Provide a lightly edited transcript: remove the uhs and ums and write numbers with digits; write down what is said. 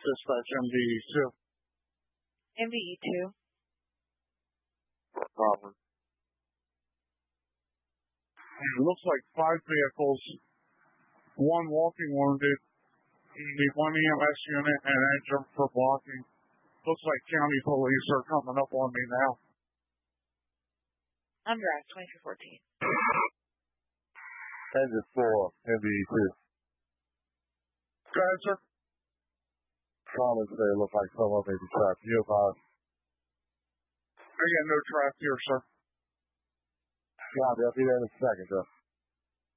dispatch MDE2. MDE2. Problem. It looks like 5 vehicles, 1 walking wounded, the 1 EMS unit, and engine for blocking. Looks like county police are coming up on me now. I'm draft 2214. Engine 4, MDE2. Go ahead, sir. Comments say it looks like someone may be trapped. You about? I got no trap here, sir. Copy. I'll be there in a second, though.